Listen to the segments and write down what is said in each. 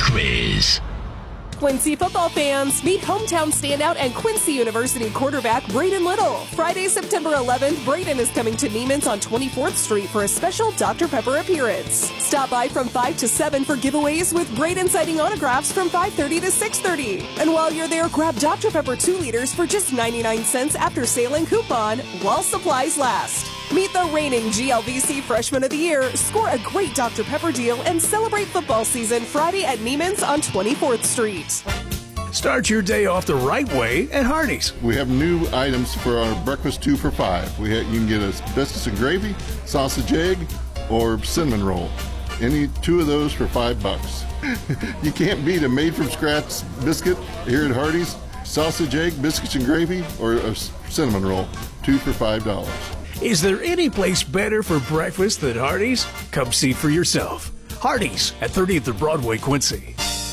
Quiz. Quincy football fans, meet hometown standout and Quincy University quarterback Braden Little. Friday, September 11th, Braden is coming to Neiman's on 24th Street for a special Dr. Pepper appearance. Stop by from 5 to 7 for giveaways with Braden signing autographs from 5:30 to 6:30. And while you're there, grab Dr. Pepper 2 liters for just 99 cents after sale and coupon while supplies last. Meet the reigning GLVC Freshman of the Year, score a great Dr. Pepper deal, and celebrate football season Friday at Neiman's on 24th Street. Start your day off the right way at Hardee's. We have new items for our breakfast 2 for $5. You can get a biscuits and gravy, sausage egg, or cinnamon roll. Any 2 of those for $5. You can't beat a made-from-scratch biscuit here at Hardee's. Sausage egg, biscuits and gravy, or a cinnamon roll. 2 for $5. Is there any place better for breakfast than Hardee's? Come see for yourself. Hardee's at 30th and Broadway, Quincy.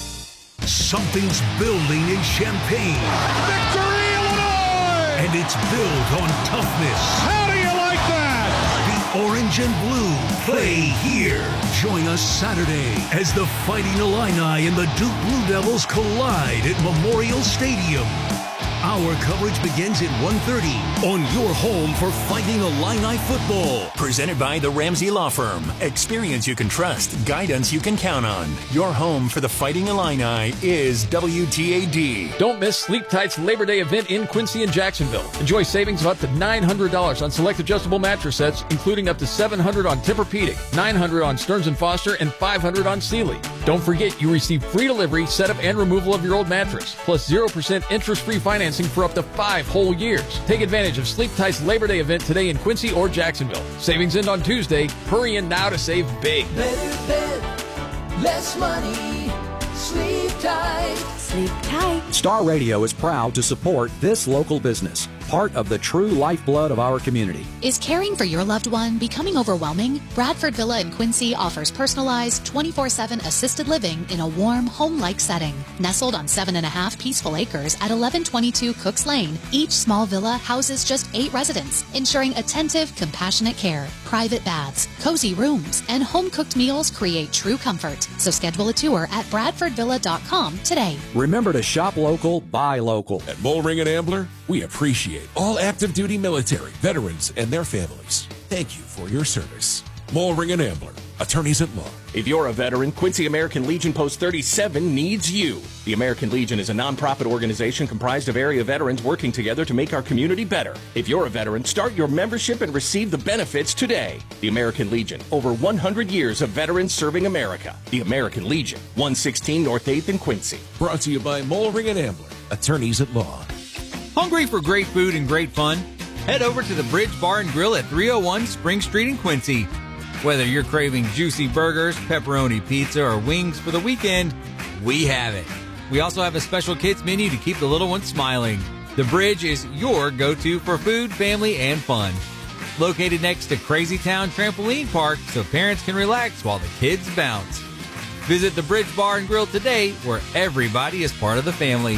Something's building in Champaign. Victory, Illinois! And it's built on toughness. How do you like that? The orange and blue play here. Join us Saturday as the Fighting Illini and the Duke Blue Devils collide at Memorial Stadium. Our coverage begins at 1:30 on your home for Fighting Illini football. Presented by the Ramsey Law Firm. Experience you can trust, guidance you can count on. Your home for the Fighting Illini is WTAD. Don't miss Sleep Tight's Labor Day event in Quincy and Jacksonville. Enjoy savings of up to $900 on select adjustable mattress sets, including up to $700 on Tempur-Pedic, $900 on Stearns & Foster, and $500 on Sealy. Don't forget you receive free delivery, setup, and removal of your old mattress, plus 0% interest-free financing for up to 5 whole years. Take advantage of Sleep Tight's Labor Day event today in Quincy or Jacksonville. Savings end on Tuesday. Hurry in now to save big. Better bed, less money. Sleep Tight. Sleep Tight. Star Radio is proud to support this local business, part of the true lifeblood of our community. Is caring for your loved one becoming overwhelming? Bradford Villa in Quincy offers personalized 24/7 assisted living in a warm, home-like setting. Nestled on 7.5 peaceful acres at 1122 Cooks Lane, each small villa houses just 8 residents, ensuring attentive, compassionate care. Private baths, cozy rooms, and home-cooked meals create true comfort. So schedule a tour at bradfordvilla.com today. Remember to shop local, buy local. At Mollring & Ambler, we appreciate all active duty military, veterans, and their families. Thank you for your service. Mollring & Ambler, attorneys at law. If you're a veteran, Quincy American Legion Post 37 needs you. The American Legion is a nonprofit organization comprised of area veterans working together to make our community better. If you're a veteran, start your membership and receive the benefits today. The American Legion, over 100 years of veterans serving America. The American Legion, 116 North 8th in Quincy. Brought to you by Mollring & Ambler, attorneys at law. Hungry for great food and great fun? Head over to the Bridge Bar and Grill at 301 Spring Street in Quincy. Whether you're craving juicy burgers, pepperoni pizza, or wings for the weekend, we have it. We also have a special kids menu to keep the little ones smiling. The Bridge is your go-to for food, family, and fun. Located next to Crazy Town Trampoline Park so parents can relax while the kids bounce. Visit the Bridge Bar and Grill today, where everybody is part of the family.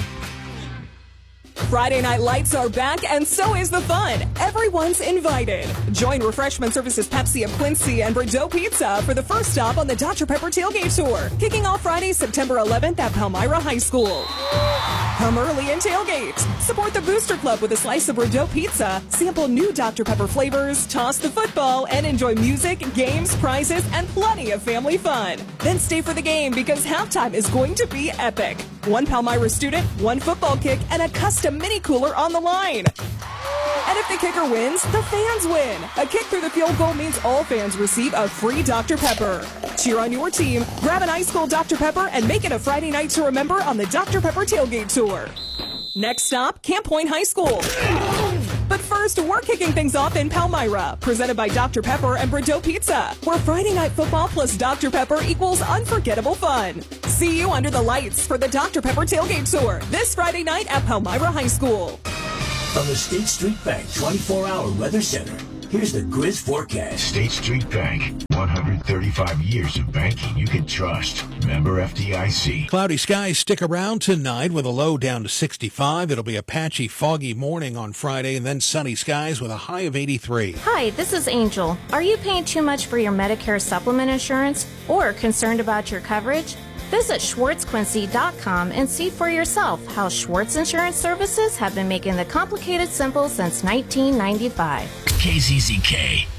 Friday Night Lights are back, and so is the fun. Everyone's invited. Join Refreshment Services Pepsi of Quincy and Bordeaux Pizza for the first stop on the Dr. Pepper Tailgate Tour, kicking off Friday, September 11th at Palmyra High School. Come early and tailgate. Support the Booster Club with a slice of Bordeaux pizza, sample new Dr. Pepper flavors, toss the football, and enjoy music, games, prizes, and plenty of family fun. Then stay for the game because halftime is going to be epic. 1 Palmyra student, 1 football kick, and a custom mini cooler on the line. And if the kicker wins, the fans win. A kick through the field goal means all fans receive a free Dr. Pepper. Cheer on your team, grab an ice cold Dr. Pepper, and make it a Friday night to remember on the Dr. Pepper Tailgate Tour. Next stop, Camp Point High School. But first, we're kicking things off in Palmyra, presented by Dr. Pepper and Bordeaux Pizza, where Friday night football plus Dr. Pepper equals unforgettable fun. See you under the lights for the Dr. Pepper Tailgate Tour this Friday night at Palmyra High School. From the State Street Bank 24-hour Weather Center, here's the Grizz forecast. State Street Bank, 135 years of banking you can trust. Member FDIC. Cloudy skies stick around tonight with a low down to 65. It'll be a patchy, foggy morning on Friday, and then sunny skies with a high of 83. Hi, this is Angel. Are you paying too much for your Medicare supplement insurance or concerned about your coverage? Visit SchwartzQuincy.com and see for yourself how Schwartz Insurance Services have been making the complicated simple since 1995. KZZK,